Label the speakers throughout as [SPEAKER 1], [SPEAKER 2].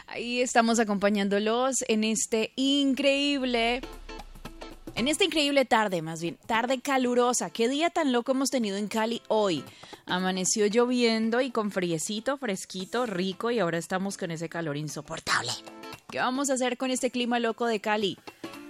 [SPEAKER 1] Ahí estamos acompañándolos en esta increíble tarde, más bien, tarde calurosa. ¿Qué día tan loco hemos tenido en Cali hoy? Amaneció lloviendo y con friecito, fresquito, rico, y ahora estamos con ese calor insoportable. ¿Qué vamos a hacer con este clima loco de Cali?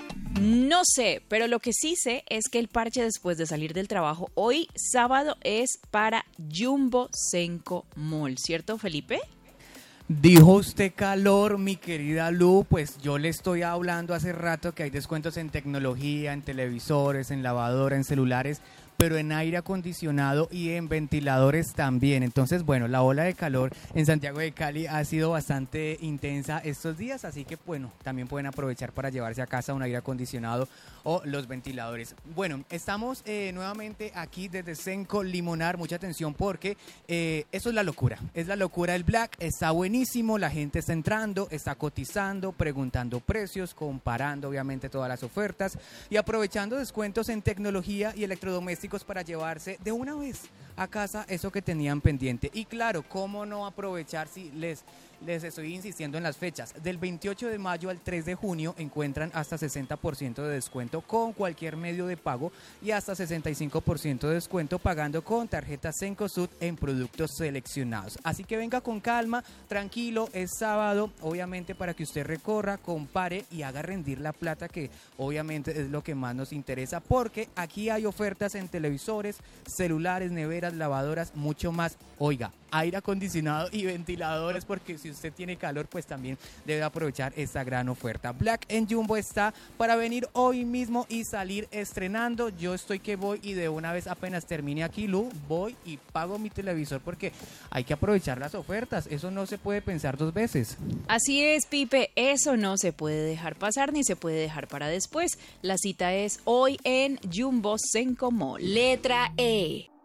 [SPEAKER 1] No sé, pero lo que sí sé es que el parche después de salir del trabajo hoy sábado es para Jumbo Senco Mall, ¿cierto, Felipe?
[SPEAKER 2] Dijo usted calor, mi querida Lu, pues yo le estoy hablando hace rato que hay descuentos en tecnología, en televisores, en lavadora, en celulares, pero en aire acondicionado y en ventiladores también. Entonces, bueno, la ola de calor en Santiago de Cali ha sido bastante intensa estos días, así que bueno, también pueden aprovechar para llevarse a casa un aire acondicionado o los ventiladores. Bueno, estamos nuevamente aquí desde Senco Limonar, mucha atención porque eso es la locura del Black, está buenísimo, la gente está entrando, está cotizando, preguntando precios, comparando obviamente todas las ofertas y aprovechando descuentos en tecnología y electrodomésticos para llevarse de una vez a casa eso que tenían pendiente. Y claro, ¿cómo no aprovechar si les estoy insistiendo en las fechas? Del 28 de mayo al 3 de junio encuentran hasta 60% de descuento con cualquier medio de pago y hasta 65% de descuento pagando con tarjeta Cencosud en productos seleccionados. Así que venga con calma, tranquilo, es sábado, obviamente para que usted recorra, compare y haga rendir la plata, que obviamente es lo que más nos interesa, porque aquí hay ofertas en televisores, celulares, neveras, lavadoras, mucho más. Oiga, aire acondicionado y ventiladores, porque si usted tiene calor, pues también debe aprovechar esta gran oferta. Black en Jumbo está para venir hoy mismo y salir estrenando. Yo estoy que voy y de una vez apenas termine aquí, Lu, voy y pago mi televisor porque hay que aprovechar las ofertas. Eso no se puede pensar dos veces.
[SPEAKER 1] Así es, Pipe, eso no se puede dejar pasar ni se puede dejar para después. La cita es hoy en Jumbo Senco Mall. Letra E.